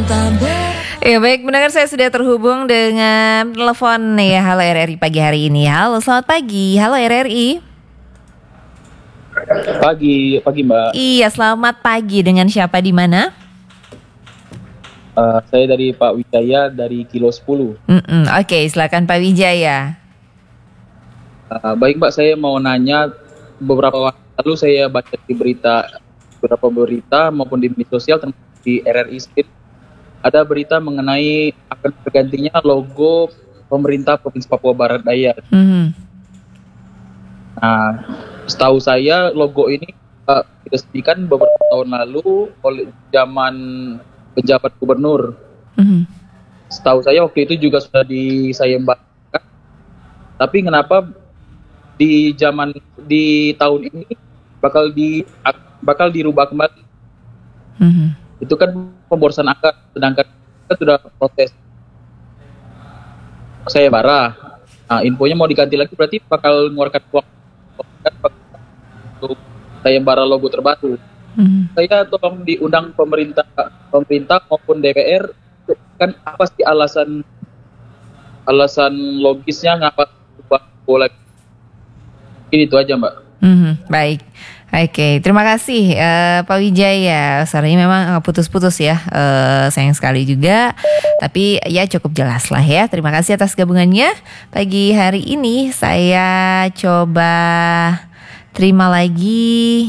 Ya baik, mendengar saya sudah terhubung dengan telepon ya. Halo RRI pagi hari ini. Halo, selamat pagi. Halo RRI. Pagi Mbak. Iya, selamat pagi. Dengan siapa di mana? Saya dari Pak Wijaya dari Kilo 10. Oke, silakan Pak Wijaya. Baik Mbak, saya mau nanya, beberapa waktu lalu saya baca di beberapa berita maupun di media sosial di RRI State, ada berita mengenai akan bergantinya logo pemerintah Provinsi Papua Barat Daya. Nah, setahu saya logo ini diresmikan beberapa tahun lalu oleh zaman penjabat gubernur. Setahu saya waktu itu juga sudah disayembarakan. Tapi kenapa di tahun ini bakal dirubah kembali? Itu kan pemborosan anggaran, sedangkan kita sudah protes sayembara. Nah, infonya mau diganti lagi, berarti bakal mengeluarkan uang untuk sayembara logo terbaru. Saya tolong diundang pemerintah maupun DPR, kan apa sih alasan logisnya ngapa boleh? Ini itu aja Mbak. Baik. Oke, terima kasih Pak Wijaya. Suaranya memang putus-putus ya, sayang sekali juga. Tapi ya cukup jelas lah ya. Terima kasih atas gabungannya. Pagi hari ini saya coba terima lagi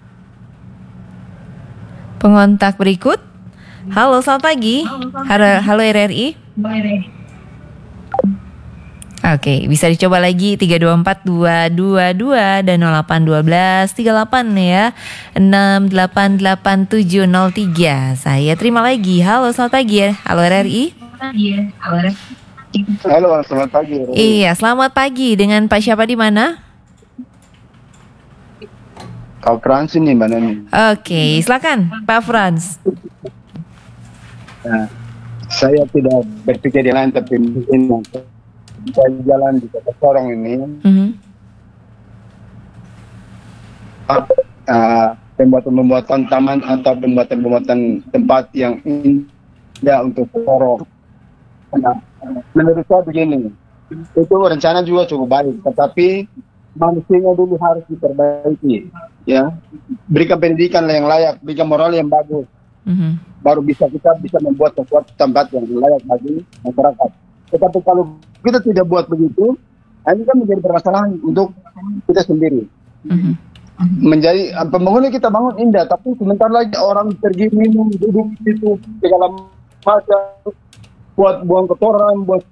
pengontak berikut. Halo, selamat pagi. Halo RRI. Oke, bisa dicoba lagi 3242222 dan 0812 38 ya 6887703. Saya terima lagi. Halo, selamat pagi ya. Halo RRI. Halo, selamat pagi. Iya, selamat pagi. Dengan Pak siapa di mana? Kak Frans ini mana nih? Oke, silakan Pak Frans. Nah, saya tidak berpikir yang lain, tapi mungkin saya jalan di kota Sorong ini, pembuatan taman atau pembuatan tempat yang indah untuk Sorong. Nah, menurut saya begini, itu rencana juga cukup baik, tetapi manusianya dulu harus diperbaiki, ya. Berikan pendidikan yang layak, berikan moral yang bagus, baru kita bisa membuat sesuatu tempat yang layak bagi masyarakat. Tetapi kalau kita tidak buat begitu, ini kan menjadi permasalahan untuk kita sendiri. Menjadi pembangunan kita bangun indah, tapi sebentar lagi orang pergi minum, duduk di situ, segala macam, buat buang kotoran, buat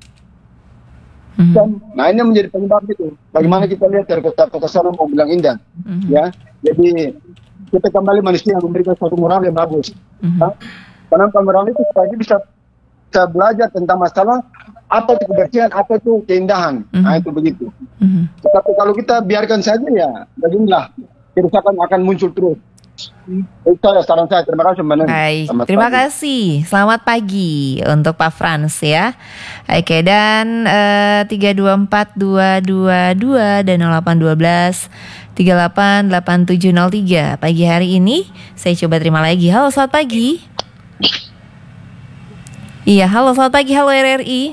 nah ini menjadi penyebab itu. Bagaimana kita lihat dari kota sana mau bilang indah, ya. Jadi kita kembali manusia yang memberikan suatu moral yang bagus. Karena moral itu supaya bisa belajar tentang masalah apa itu kebersihan, apa itu keindahan. Nah itu begitu. Tetapi kalau kita biarkan saja ya, beginilah kerusakan akan muncul terus. Itu saran saya. Terima kasih Mbak. Baik, terima kasih. Selamat pagi untuk Pak Frans ya. Oke, dan 3242222 dan 0812 388703. Pagi hari ini saya coba terima lagi. Halo, selamat pagi. Iya, halo, selamat pagi. Halo RRI.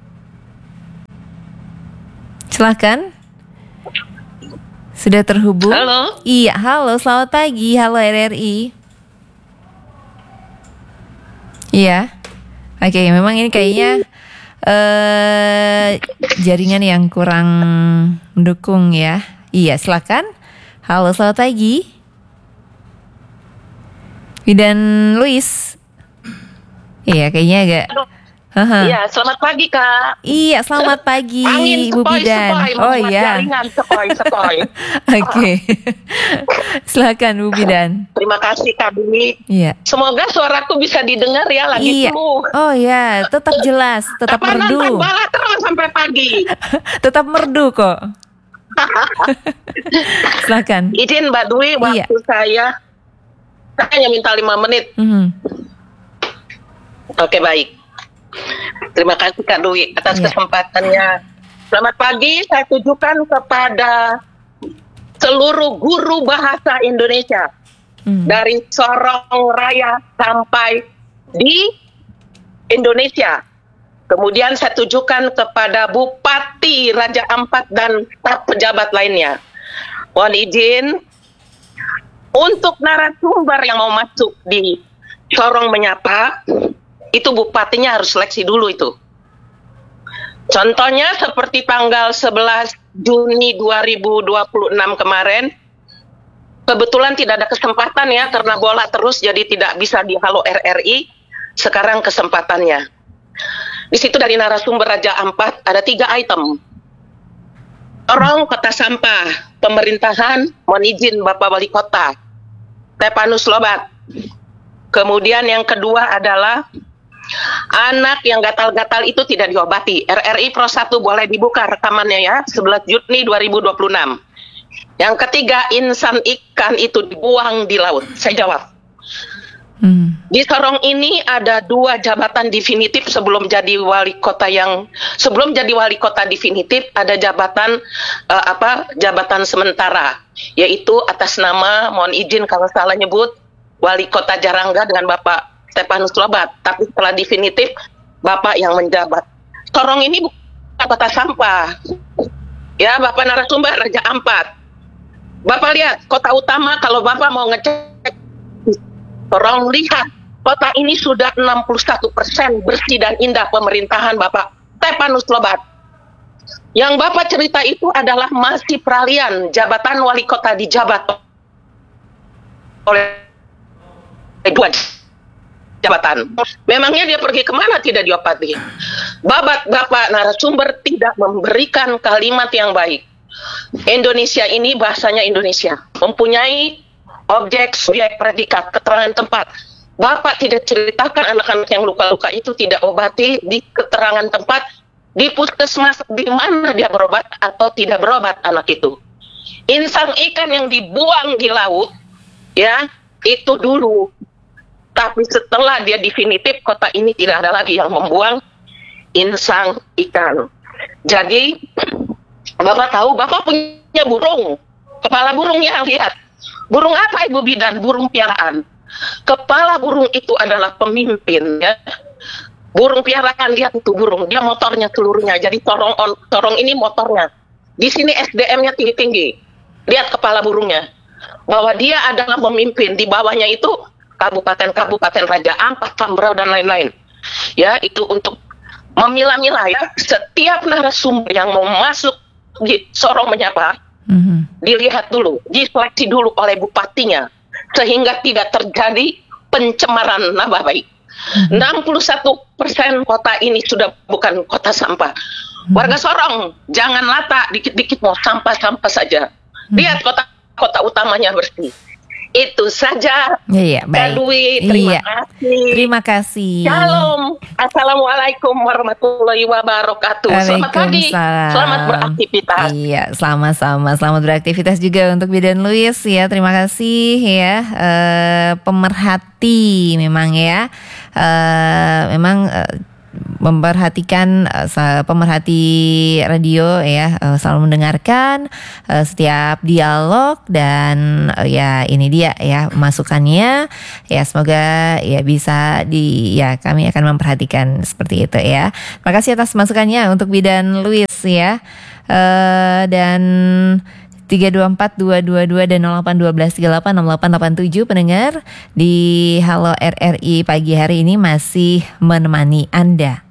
Silakan. Sudah terhubung? Halo. Iya, halo, selamat pagi. Halo RRI. Iya. Oke, memang ini kayaknya jaringan yang kurang mendukung ya. Iya, silakan. Halo, selamat pagi. Widan Luis. Iya, kayaknya agak. Iya, selamat pagi Kak. Iya, selamat pagi Angin Bu Bidan. Oh iya. Sepoi. Oke. Silakan Bu Bidan. Terima kasih Kak Bumi. Iya. Semoga suaraku bisa didengar ya, lagi flu. Oh ya, tetap jelas, tetap merdu. Nonton bola terus sampai pagi. Tetap merdu kok. Silakan. Izin Mbak Dwi, waktu saya hanya minta 5 menit. Oke, baik. Terima kasih Kak Dwi atas kesempatannya. Selamat pagi, saya tujukan kepada seluruh guru bahasa Indonesia. Dari Sorong Raya sampai di Indonesia. Kemudian saya tujukan kepada Bupati Raja Ampat dan staf pejabat lainnya. Mohon izin untuk narasumber yang mau masuk di Sorong Menyapa, itu bupatinya harus seleksi dulu itu. Contohnya seperti tanggal 11 Juni 2026 kemarin, kebetulan tidak ada kesempatan ya karena bola terus jadi tidak bisa di Halo RRI. Sekarang kesempatannya. Di situ dari narasumber Raja Ampat ada 3 item. Sorong kota sampah, pemerintahan, mohon izin Bapak Wali Kota, Stefanus Lobat. Kemudian yang kedua adalah anak yang gatal-gatal itu tidak diobati. RRI Pro 1 boleh dibuka rekamannya ya, 11 Juni 2026. Yang ketiga, insan ikan itu dibuang di laut. Saya jawab. Di Sorong ini ada 2 jabatan definitif sebelum jadi wali kota definitif ada jabatan jabatan sementara, yaitu atas nama, mohon izin kalau salah nyebut, Wali Kota Jarangga dengan Bapak Stefanus Lobat, tapi setelah definitif Bapak yang menjabat. Sorong ini bukan kota sampah. Ya, Bapak narasumber Raja Ampat. Bapak lihat kota utama, kalau Bapak mau ngecek Sorong, lihat kota ini sudah 61% bersih dan indah pemerintahan Bapak Stefanus Lobat. Yang Bapak cerita itu adalah masih peralihan jabatan wali kota dijabat oleh 2 jabatan. Memangnya dia pergi kemana tidak diobati? Bapak narasumber tidak memberikan kalimat yang baik. Indonesia ini bahasanya Indonesia, mempunyai objek, subjek, predikat, keterangan tempat. Bapak tidak ceritakan anak-anak yang luka-luka itu tidak obati di keterangan tempat, di puskesmas di mana dia berobat atau tidak berobat anak itu. Insang ikan yang dibuang di laut, ya, itu dulu. Tapi setelah dia definitif, kota ini tidak ada lagi yang membuang insang ikan. Jadi, Bapak tahu, Bapak punya burung. Kepala burungnya, lihat. Burung apa Ibu Bidan? Burung piaraan. Kepala burung itu adalah pemimpin, ya. Burung piaraan, lihat itu burung. Dia motornya seluruhnya. Jadi Sorong ini motornya. Di sini SDM-nya tinggi-tinggi. Lihat kepala burungnya. Bahwa dia adalah pemimpin. Di bawahnya itu kabupaten-kabupaten Raja Ampat, Tambrau, dan lain-lain. Ya, itu untuk memilah-milah ya. Setiap narasumber yang mau masuk di Sorong Menyapa, dilihat dulu, diseleksi dulu oleh bupatinya, sehingga tidak terjadi pencemaran nama baik. 61% kota ini sudah bukan kota sampah. Warga Sorong, jangan lata, dikit-dikit mau sampah-sampah saja. Lihat kota utamanya bersih. Itu saja. Iya, baik. Kak Dwi, terima kasih. Terima kasih. Shalom. Assalamualaikum warahmatullahi wabarakatuh. Selamat pagi. Selamat beraktivitas. Iya, sama-sama. Selamat beraktivitas juga untuk Bidan Luis ya. Terima kasih ya. Pemerhati memang ya. Memang memperhatikan pemerhati radio ya, selalu mendengarkan setiap dialog dan ya ini dia ya masukannya ya, semoga ya bisa kami akan memperhatikan seperti itu ya. Terima kasih atas masukannya untuk Bidan Luis ya. Dan 324-222 dan 0812386887 pendengar di Halo RRI pagi hari ini masih menemani Anda.